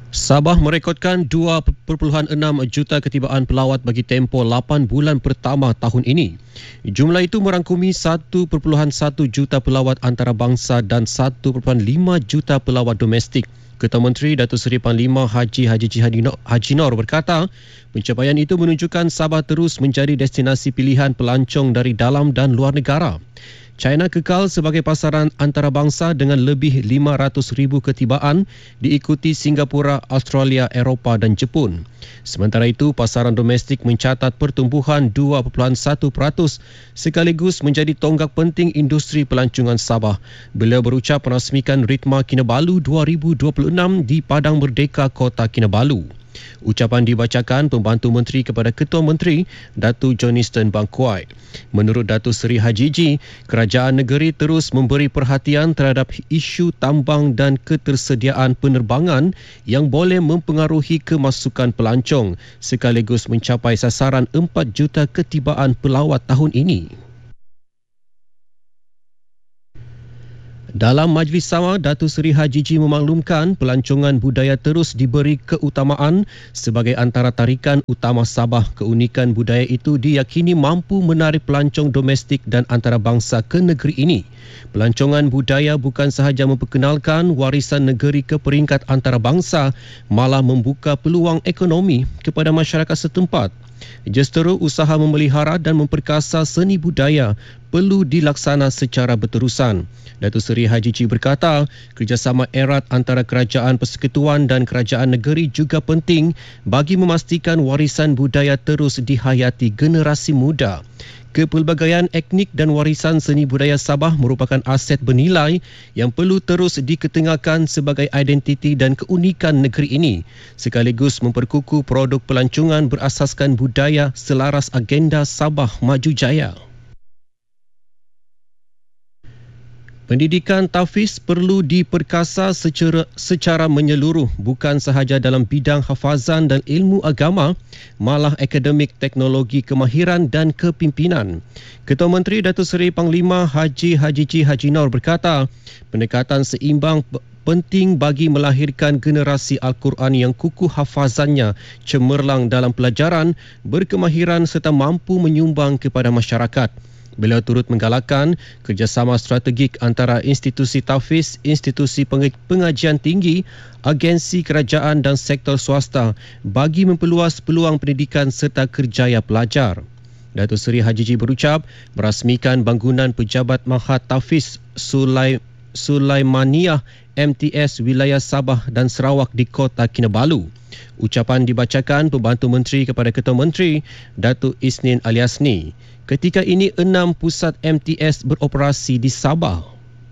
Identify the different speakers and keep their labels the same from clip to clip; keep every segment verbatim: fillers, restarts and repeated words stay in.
Speaker 1: Sabah merekodkan dua perpuluhan enam juta ketibaan pelawat bagi tempoh lapan bulan pertama tahun ini. Jumlah itu merangkumi satu perpuluhan satu juta pelawat antarabangsa dan satu perpuluhan lima juta pelawat domestik. Ketua Menteri Datuk Seri Panglima Haji Haji Haji Nor berkata, pencapaian itu menunjukkan Sabah terus menjadi destinasi pilihan pelancong dari dalam dan luar negara. China kekal sebagai pasaran antarabangsa dengan lebih lima ratus ribu ketibaan, diikuti Singapura, Australia, Eropah dan Jepun. Sementara itu, pasaran domestik mencatat pertumbuhan dua perpuluhan satu peratus sekaligus menjadi tonggak penting industri pelancongan Sabah. Beliau berucap merasmikan Ritma Kinabalu dua ribu dua puluh enam di Padang Merdeka Kota Kinabalu. Ucapan dibacakan Pembantu Menteri kepada Ketua Menteri, Datuk Johnston Bangkuai. Menurut Datuk Seri Hajiji, kerajaan negeri terus memberi perhatian terhadap isu tambang dan ketersediaan penerbangan yang boleh mempengaruhi kemasukan pelancong sekaligus mencapai sasaran empat juta ketibaan pelawat tahun ini. Dalam majlis sama, Datuk Seri Hajiji memaklumkan pelancongan budaya terus diberi keutamaan sebagai antara tarikan utama Sabah. Keunikan budaya itu diyakini mampu menarik pelancong domestik dan antarabangsa ke negeri ini. Pelancongan budaya bukan sahaja memperkenalkan warisan negeri ke peringkat antarabangsa, malah membuka peluang ekonomi kepada masyarakat setempat. Justeru usaha memelihara dan memperkasa seni budaya perlu dilaksana secara berterusan. Datuk Seri Hajiji berkata, kerjasama erat antara kerajaan persekutuan dan kerajaan negeri juga penting bagi memastikan warisan budaya terus dihayati generasi muda. Kepelbagaian etnik dan warisan seni budaya Sabah merupakan aset bernilai yang perlu terus diketengahkan sebagai identiti dan keunikan negeri ini, sekaligus memperkukuh produk pelancongan berasaskan budaya selaras agenda Sabah Maju Jaya. Pendidikan tahfiz perlu diperkasa secara, secara menyeluruh, bukan sahaja dalam bidang hafazan dan ilmu agama, malah akademik, teknologi, kemahiran dan kepimpinan. Ketua Menteri Datuk Seri Panglima Haji Haji Haji Nor berkata, pendekatan seimbang penting bagi melahirkan generasi Al-Quran yang kukuh hafazannya, cemerlang dalam pelajaran, berkemahiran serta mampu menyumbang kepada masyarakat. Beliau turut menggalakkan kerjasama strategik antara institusi tahfiz, institusi pengajian tinggi, agensi kerajaan dan sektor swasta bagi memperluas peluang pendidikan serta kerjaya pelajar. Datuk Seri Hajiji berucap merasmikan bangunan Pejabat Mahat Tahfiz Sulai, Sulaimaniyah M T S wilayah Sabah dan Sarawak di Kota Kinabalu. Ucapan dibacakan Pembantu Menteri kepada Ketua Menteri, Datuk Isnin Aliasni. Ketika ini enam pusat M T S beroperasi di Sabah.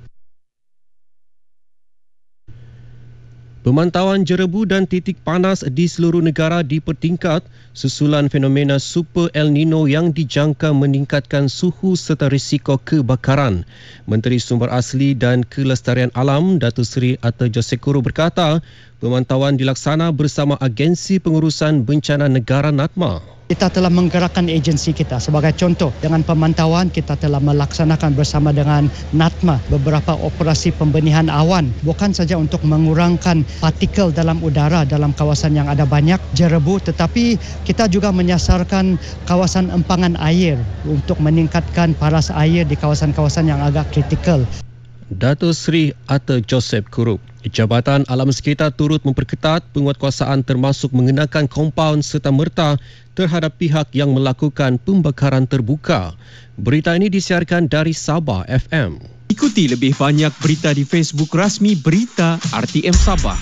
Speaker 1: Pemantauan jerebu dan titik panas di seluruh negara dipertingkat susulan fenomena Super El Nino yang dijangka meningkatkan suhu serta risiko kebakaran. Menteri Sumber Asli dan Kelestarian Alam Datuk Seri Atta Josekuru berkata, pemantauan dilaksana bersama Agensi Pengurusan Bencana Negara NADMA.
Speaker 2: Kita telah menggerakkan agensi kita. Sebagai contoh, dengan pemantauan kita telah melaksanakan bersama dengan NADMA beberapa operasi pembenihan awan. Bukan saja untuk mengurangkan partikel dalam udara dalam kawasan yang ada banyak jerebu, tetapi kita juga menyasarkan kawasan empangan air untuk meningkatkan paras air di kawasan-kawasan yang agak kritikal.
Speaker 1: Datuk Seri Atta Joseph Kurup. Jabatan Alam Sekitar turut memperketat penguatkuasaan termasuk mengenakan kompaun serta merta terhadap pihak yang melakukan pembakaran terbuka. Berita ini disiarkan dari Sabah F M.
Speaker 3: Ikuti lebih banyak berita di Facebook rasmi Berita R T M Sabah.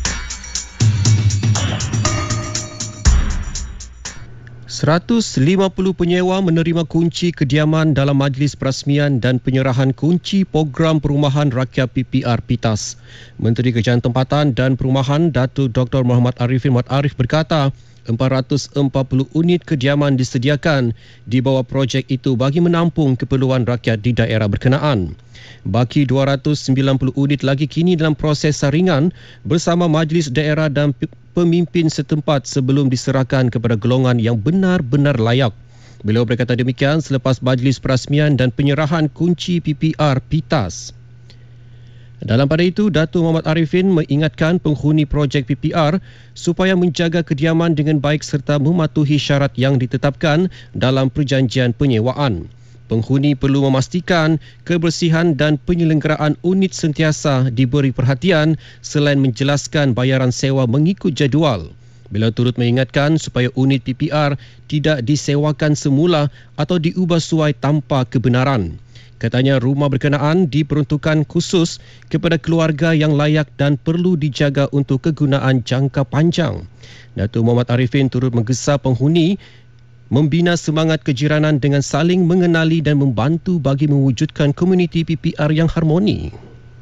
Speaker 1: seratus lima puluh penyewa menerima kunci kediaman dalam majlis perasmian dan penyerahan kunci program perumahan rakyat P P R PITAS. Menteri Kerajaan Tempatan dan Perumahan Datuk Doktor Muhammad Arifin Muhammad Arif berkata, empat ratus empat puluh unit kediaman disediakan di bawah projek itu bagi menampung keperluan rakyat di daerah berkenaan. Baki dua ratus sembilan puluh unit lagi kini dalam proses saringan bersama majlis daerah dan pemimpin setempat sebelum diserahkan kepada golongan yang benar-benar layak. Beliau berkata demikian selepas majlis perasmian dan penyerahan kunci P P R PITAS. Dalam pada itu, Datuk Muhammad Arifin mengingatkan penghuni projek P P R supaya menjaga kediaman dengan baik serta mematuhi syarat yang ditetapkan dalam perjanjian penyewaan. Penghuni perlu memastikan kebersihan dan penyelenggaraan unit sentiasa diberi perhatian selain menjelaskan bayaran sewa mengikut jadual. Beliau turut mengingatkan supaya unit P P R tidak disewakan semula atau diubah suai tanpa kebenaran. Katanya rumah berkenaan diperuntukkan khusus kepada keluarga yang layak dan perlu dijaga untuk kegunaan jangka panjang. Datuk Muhammad Arifin turut menggesa penghuni membina semangat kejiranan dengan saling mengenali dan membantu bagi mewujudkan komuniti P P R yang harmoni.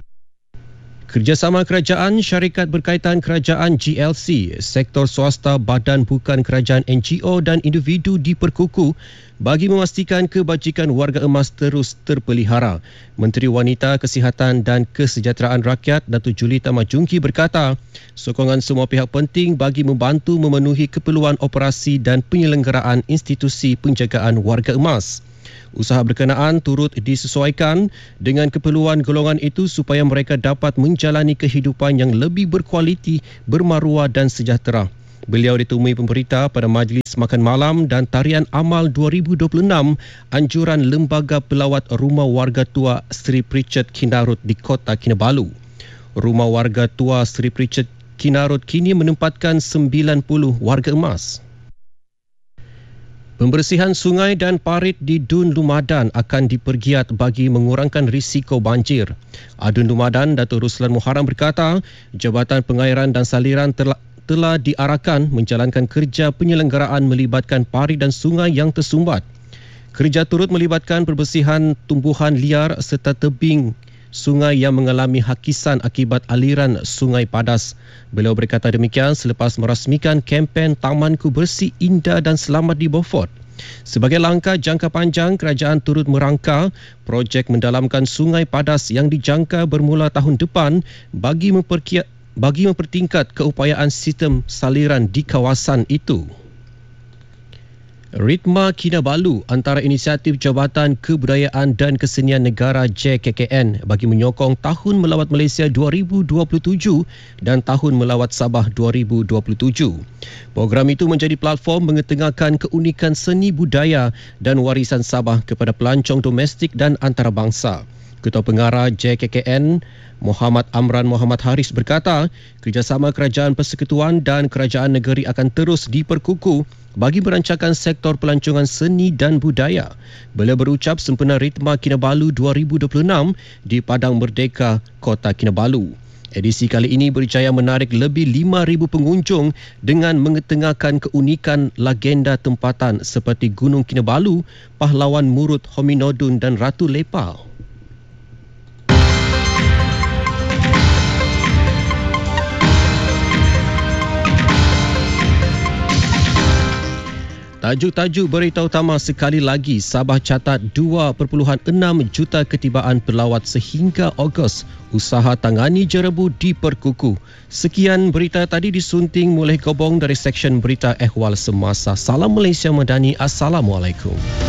Speaker 1: Kerjasama kerajaan, syarikat berkaitan kerajaan G L C, sektor swasta, badan bukan kerajaan N G O dan individu diperkukuh bagi memastikan kebajikan warga emas terus terpelihara. Menteri Wanita, Kesihatan dan Kesejahteraan Rakyat Datuk Julita Majungki berkata, sokongan semua pihak penting bagi membantu memenuhi keperluan operasi dan penyelenggaraan institusi penjagaan warga emas. Usaha berkenaan turut disesuaikan dengan keperluan golongan itu supaya mereka dapat menjalani kehidupan yang lebih berkualiti, bermaruah dan sejahtera. Beliau ditemui pemberita pada Majlis Makan Malam dan Tarian Amal dua ribu dua puluh enam anjuran Lembaga Pelawat Rumah Warga Tua Sri Pritchard Kinarut di Kota Kinabalu. Rumah Warga Tua Sri Pritchard Kinarut kini menempatkan sembilan puluh warga emas. Pembersihan sungai dan parit di Dun Lumadan akan dipergiat bagi mengurangkan risiko banjir. Adun Lumadan, Datuk Ruslan Muharram berkata, Jabatan Pengairan dan Saliran telah, telah diarahkan menjalankan kerja penyelenggaraan melibatkan parit dan sungai yang tersumbat. Kerja turut melibatkan pembersihan tumbuhan liar serta tebing sungai yang mengalami hakisan akibat aliran Sungai Padas. Beliau berkata demikian selepas merasmikan kempen Tamanku Bersih, Indah dan Selamat di Beaufort. Sebagai langkah jangka panjang, kerajaan turut merangka projek mendalamkan Sungai Padas yang dijangka bermula tahun depan bagi memperkia- bagi mempertingkat keupayaan sistem saliran di kawasan itu. Ritma Kinabalu antara inisiatif Jabatan Kebudayaan dan Kesenian Negara J K K N bagi menyokong Tahun Melawat Malaysia dua ribu dua puluh tujuh dan Tahun Melawat Sabah dua ribu dua puluh tujuh. Program itu menjadi platform mengetengahkan keunikan seni budaya dan warisan Sabah kepada pelancong domestik dan antarabangsa. Ketua Pengarah J K K N Muhammad Amran Muhammad Haris berkata, kerjasama Kerajaan Persekutuan dan Kerajaan Negeri akan terus diperkukuh bagi merancakan sektor pelancongan seni dan budaya. Beliau berucap sempena Ritma Kinabalu dua ribu dua puluh enam di Padang Merdeka, Kota Kinabalu. Edisi kali ini berjaya menarik lebih lima ribu pengunjung dengan mengetengahkan keunikan legenda tempatan seperti Gunung Kinabalu, Pahlawan Murut Hominodun dan Ratu Lepau. Tajuk-tajuk berita utama sekali lagi. Sabah catat dua perpuluhan enam juta ketibaan pelawat sehingga Ogos. Usaha tangani jerebu diperkukuh. Sekian berita tadi disunting mulai gobong dari Seksyen Berita Ehwal Semasa. Salam Malaysia Madani. Assalamualaikum.